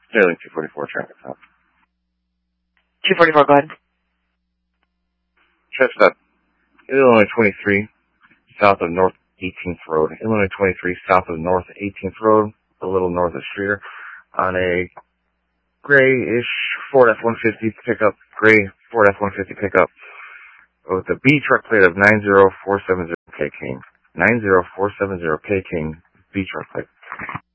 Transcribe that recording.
Sterling 244 traffic stop. 244, go ahead. Traffic stop. Illinois 23, south of North 18th Road. Illinois 23, south of North 18th Road, a little north of Streeter, on a grayish Ford F-150 pickup, gray Ford F-150 pickup, with a B truck plate of 90470 K King. 90470 K King B truck plate.